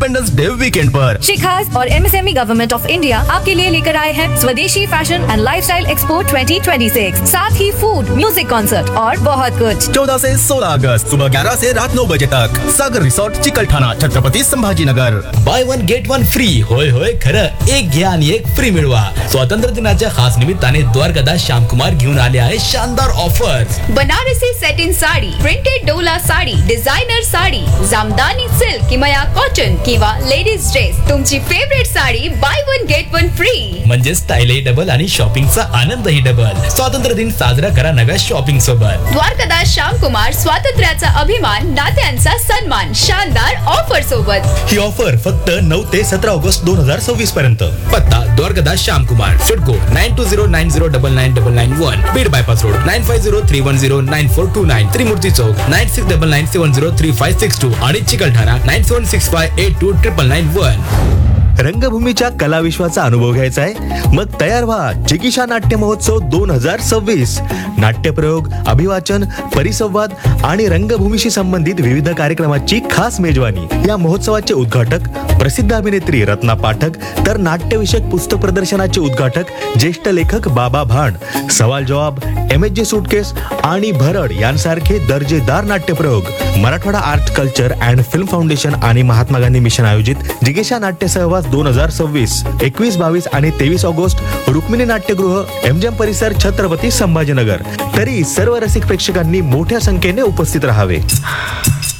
Independence day weekend पर। शिखास और MSME government of India आपके लिए लेकर आए हैं स्वदेशी फैशन एंड लाइफस्टाइल एक्सपो 2026, साथ ही फूड, म्यूजिक कॉन्सर्ट और बहुत कुछ। 14 से 16 अगस्त सुबह 11 से रात 9 बजे तक सागर resort Chikalthana, Chhatrapati Sambhajinagar. By one get one free. होय होय खरं, एक घ्या आणि एक फ्री मिळवा. स्वातंत्र्य दिनाच्या खास निमित्ताने द्वारकादास श्यामकुमार घेऊन आले आहे शानदार offers. Banarasi satin sari, printed Dola sari, designer sari, jamdani silk किंवा कॉटन किंवा लेडीज ड्रेस, तुमची favourite sari by one get one free. म्हणजे स्टाईलही डबल आणि शॉपिंगचा आनंदही डबल. स्वातंत्र्य दिन साजरा करा नव्या शॉपिंग सोबत. द्वारकादास श्यामकुमार, स्वातंत्र्याचा अभिमान, नात्यांचा सन्मान, शानदार ऑफर सोबत. ही ऑफर फक्त 9 ते 17 ऑगस्ट 2026 पर्यंत. पत्ता द्वारकादास श्यामकुमार, सिडको 9209099991, बीड बायपास रोड 9503109429, त्रिमूर्ती चौक 9699703562 आणि चिकलठाणा 9765829991. रंगभूमीच्या कला विश्वाचा अनुभव घ्यायचा आहे? मग तयार व्हा. जिगीषा नाट्य महोत्सव 2026. नाट्यप्रयोग, अभिवाचन, परिसंवाद आणि रंगभूमीशी संबंधित विविध कार्यक्रमाची खास मेजवानी. या महोत्सवाचे उद्घाटक प्रसिद्ध अभिनेत्री रत्ना पाठक, तर नाट्यविषयक पुस्तक प्रदर्शनाचे उद्घाटक ज्येष्ठ लेखक बाबा भांड. सवाल जवाब, MSG सुटकेस आणि भरड यांसारखे दर्जेदार नाट्यप्रयोग. Marathwada art culture and film foundation आणि महात्मा गांधी मिशन आयोजित जिगीषा नाट्य सहवास 2026 21, 22 आणि 23 ऑगस्ट रुक्मिणी नाट्यगृह, MGM परिसर, छत्रपती संभाजीनगर. तरी सर्व रसिक प्रेक्षकांनी मोठ्या संख्येने उपस्थित राहावे.